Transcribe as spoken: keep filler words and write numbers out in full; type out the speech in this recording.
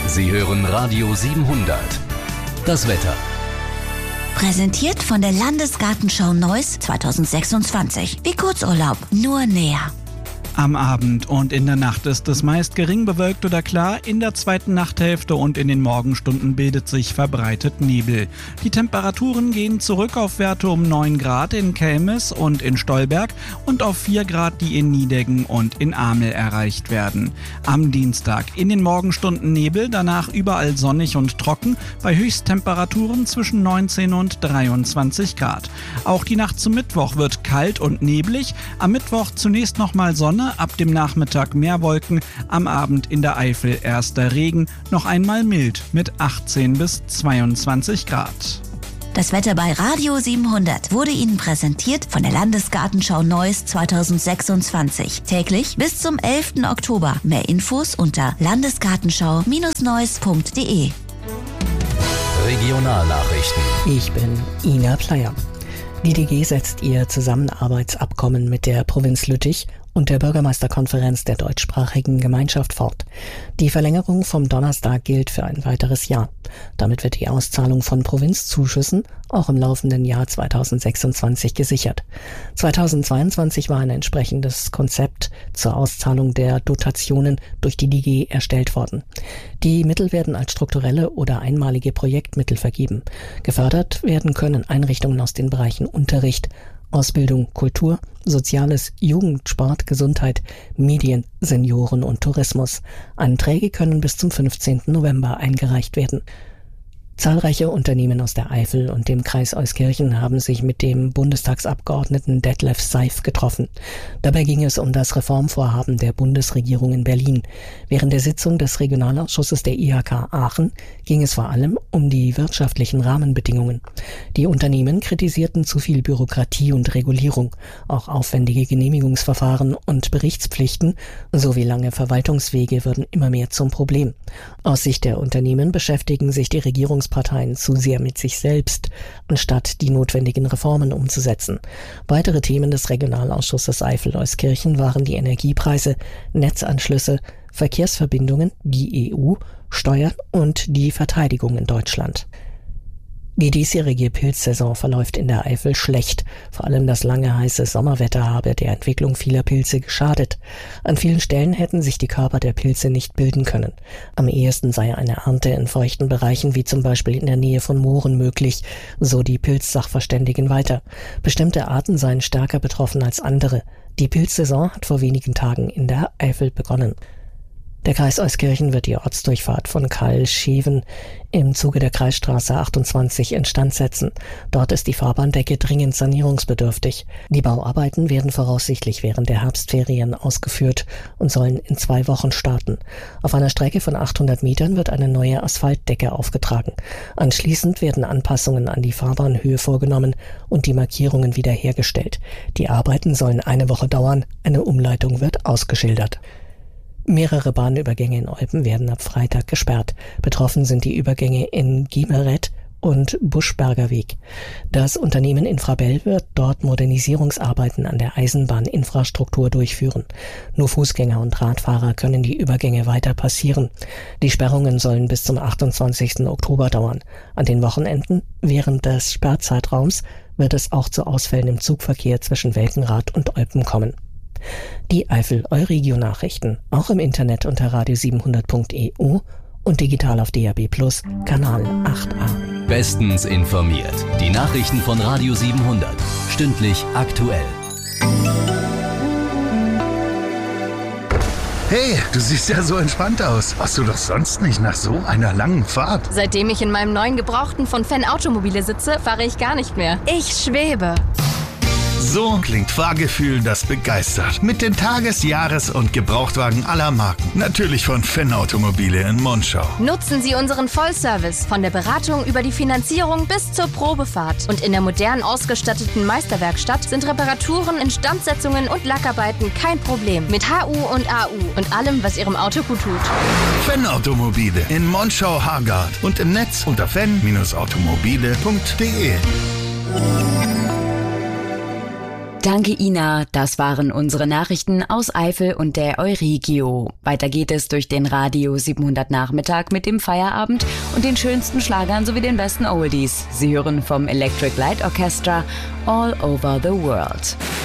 Sie hören Radio siebenhundert. Das Wetter. Präsentiert von der Landesgartenschau Neuss zweitausendsechsundzwanzig. Wie Kurzurlaub, nur näher. Am Abend und in der Nacht ist es meist gering bewölkt oder klar. In der zweiten Nachthälfte und in den Morgenstunden bildet sich verbreitet Nebel. Die Temperaturen gehen zurück auf Werte um neun Grad in Kelmis und in Stolberg und auf vier Grad, die in Nideggen und in Amel erreicht werden. Am Dienstag in den Morgenstunden Nebel, danach überall sonnig und trocken, bei Höchsttemperaturen zwischen neunzehn und dreiundzwanzig Grad. Auch die Nacht zum Mittwoch wird kalt und neblig. Am Mittwoch zunächst nochmal Sonne, ab dem Nachmittag mehr Wolken, am Abend in der Eifel erster Regen, noch einmal mild mit achtzehn bis zweiundzwanzig Grad. Das Wetter bei Radio siebenhundert wurde Ihnen präsentiert von der Landesgartenschau Neuss zweitausendsechsundzwanzig. Täglich bis zum elften Oktober. Mehr Infos unter landesgartenschau Neuss punkt de. Regionalnachrichten. Ich bin Ina Pleier. Die D G setzt ihr Zusammenarbeitsabkommen mit der Provinz Lüttich und der Bürgermeisterkonferenz der deutschsprachigen Gemeinschaft fort. Die Verlängerung vom Donnerstag gilt für ein weiteres Jahr. Damit wird die Auszahlung von Provinzzuschüssen auch im laufenden Jahr zweitausendsechsundzwanzig gesichert. zweitausendzweiundzwanzig war ein entsprechendes Konzept zur Auszahlung der Dotationen durch die D G erstellt worden. Die Mittel werden als strukturelle oder einmalige Projektmittel vergeben. Gefördert werden können Einrichtungen aus den Bereichen Unterricht, Ausbildung, Kultur, Soziales, Jugend, Sport, Gesundheit, Medien, Senioren und Tourismus. Anträge können bis zum fünfzehnten November eingereicht werden. Zahlreiche Unternehmen aus der Eifel und dem Kreis Euskirchen haben sich mit dem Bundestagsabgeordneten Detlef Seif getroffen. Dabei ging es um das Reformvorhaben der Bundesregierung in Berlin. Während der Sitzung des Regionalausschusses der I H K Aachen ging es vor allem um die wirtschaftlichen Rahmenbedingungen. Die Unternehmen kritisierten zu viel Bürokratie und Regulierung, auch aufwendige Genehmigungsverfahren und Berichtspflichten sowie lange Verwaltungswege würden immer mehr zum Problem. Aus Sicht der Unternehmen beschäftigen sich die Regierungsparteien zu sehr mit sich selbst, anstatt die notwendigen Reformen umzusetzen. Weitere Themen des Regionalausschusses Eifel-Euskirchen waren die Energiepreise, Netzanschlüsse, Verkehrsverbindungen, die E U, Steuern und die Verteidigung in Deutschland. Die diesjährige Pilzsaison verläuft in der Eifel schlecht. Vor allem das lange heiße Sommerwetter habe der Entwicklung vieler Pilze geschadet. An vielen Stellen hätten sich die Körper der Pilze nicht bilden können. Am ehesten sei eine Ernte in feuchten Bereichen wie zum Beispiel in der Nähe von Mooren möglich, so die Pilzsachverständigen weiter. Bestimmte Arten seien stärker betroffen als andere. Die Pilzsaison hat vor wenigen Tagen in der Eifel begonnen. Der Kreis Euskirchen wird die Ortsdurchfahrt von Kalscheven im Zuge der Kreisstraße achtundzwanzig instand setzen. Dort ist die Fahrbahndecke dringend sanierungsbedürftig. Die Bauarbeiten werden voraussichtlich während der Herbstferien ausgeführt und sollen in zwei Wochen starten. Auf einer Strecke von achthundert Metern wird eine neue Asphaltdecke aufgetragen. Anschließend werden Anpassungen an die Fahrbahnhöhe vorgenommen und die Markierungen wiederhergestellt. Die Arbeiten sollen eine Woche dauern. Eine Umleitung wird ausgeschildert. Mehrere Bahnübergänge in Eupen werden ab Freitag gesperrt. Betroffen sind die Übergänge in Giemeret und Buschberger Weg. Das Unternehmen Infrabel wird dort Modernisierungsarbeiten an der Eisenbahninfrastruktur durchführen. Nur Fußgänger und Radfahrer können die Übergänge weiter passieren. Die Sperrungen sollen bis zum achtundzwanzigsten Oktober dauern. An den Wochenenden während des Sperrzeitraums wird es auch zu Ausfällen im Zugverkehr zwischen Welkenrath und Eupen kommen. Die Eifel Euregio-Nachrichten, auch im Internet unter radio siebenhundert punkt e u und digital auf D A B plus, Kanal acht a. Bestens informiert. Die Nachrichten von Radio siebenhundert. Stündlich aktuell. Hey, du siehst ja so entspannt aus. Warst du doch sonst nicht nach so einer langen Fahrt? Seitdem ich in meinem neuen Gebrauchten von Fan Automobile sitze, fahre ich gar nicht mehr. Ich schwebe. So klingt Fahrgefühl, das begeistert. Mit den Tages-, Jahres- und Gebrauchtwagen aller Marken. Natürlich von Fan Automobile in Monschau. Nutzen Sie unseren Vollservice von der Beratung über die Finanzierung bis zur Probefahrt. Und in der modern ausgestatteten Meisterwerkstatt sind Reparaturen, Instandsetzungen und Lackarbeiten kein Problem. Mit H U und A U und allem, was Ihrem Auto gut tut. Fan Automobile in Monschau-Hargard und im Netz unter fan Bindestrich automobile punkt de. Danke, Ina. Das waren unsere Nachrichten aus Eifel und der Euregio. Weiter geht es durch den Radio siebenhundert Nachmittag mit dem Feierabend und den schönsten Schlagern sowie den besten Oldies. Sie hören vom Electric Light Orchestra All Over the World.